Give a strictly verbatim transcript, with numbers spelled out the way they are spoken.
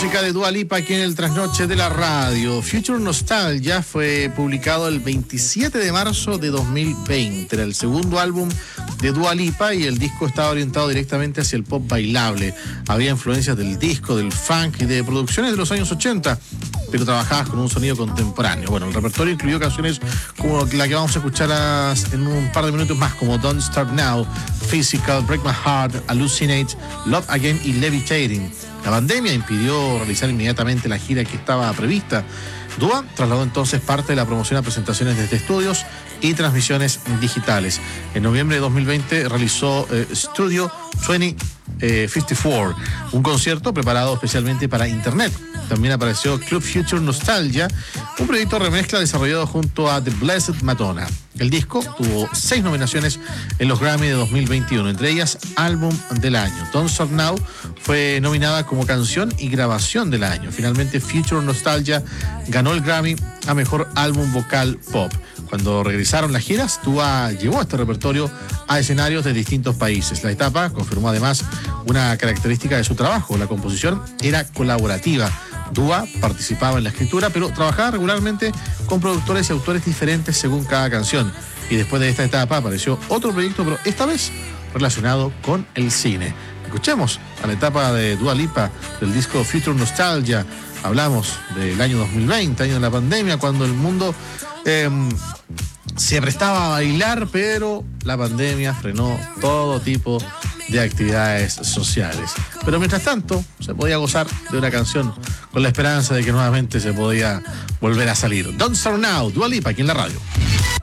música de Dua Lipa aquí en el Trasnoche de la Radio. Future Nostalgia fue publicado el veintisiete de marzo de dos mil veinte. Era el segundo álbum de Dua Lipa y el disco estaba orientado directamente hacia el pop bailable. Había influencias del disco, del funk y de producciones de los años ochenta, pero trabajabas con un sonido contemporáneo. Bueno, el repertorio incluyó canciones como la que vamos a escuchar a, en un par de minutos más, como Don't Start Now, Physical, Break My Heart, Hallucinate, Love Again y Levitating. La pandemia impidió realizar inmediatamente la gira que estaba prevista. Dua trasladó entonces parte de la promoción a presentaciones desde estudios y transmisiones digitales. En noviembre de dos mil veinte realizó eh, Studio veinte cincuenta y cuatro, un concierto preparado especialmente para Internet. También apareció Club Future Nostalgia, un proyecto remezcla desarrollado junto a The Blessed Madonna. El disco tuvo seis nominaciones en los Grammy de dos mil veintiuno, entre ellas Álbum del Año. Don't Start Now fue nominada como Canción y Grabación del Año. Finalmente, Future Nostalgia ganó el Grammy a Mejor Álbum Vocal Pop. Cuando regresaron las giras, Dua llevó este repertorio a escenarios de distintos países. La etapa confirmó además una característica de su trabajo: la composición era colaborativa. Dua participaba en la escritura, pero trabajaba regularmente con productores y autores diferentes según cada canción. Y después de esta etapa apareció otro proyecto, pero esta vez relacionado con el cine. Escuchemos a la etapa de Dua Lipa del disco Future Nostalgia. Hablamos del año dos mil veinte, año de la pandemia, cuando el mundo eh, se prestaba a bailar, pero la pandemia frenó todo tipo de actividades sociales. Pero mientras tanto, se podía gozar de una canción con la esperanza de que nuevamente se podía volver a salir. Don't Start Now, Dua Lipa, aquí en la radio.